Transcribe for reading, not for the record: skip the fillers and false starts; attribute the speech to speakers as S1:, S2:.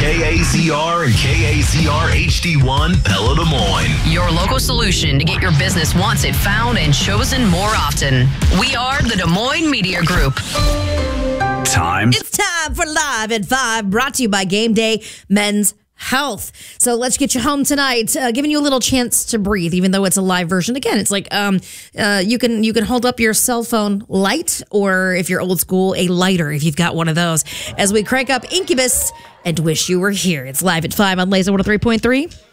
S1: KAZR and KAZR HD1 Pella Des Moines.
S2: Your local solution to get your business wanted, found, and chosen more often. We are the Des Moines Media Group.
S3: It's time for Live at 5, brought to you by Game Day Men's Health. So let's get you home tonight, giving you a little chance to breathe, even though it's a live version. Again, it's like you can hold up your cell phone light, or if you're old school, a lighter if you've got one of those, as we crank up Incubus and Wish You Were Here. It's Live at 5 on Laser 103.3.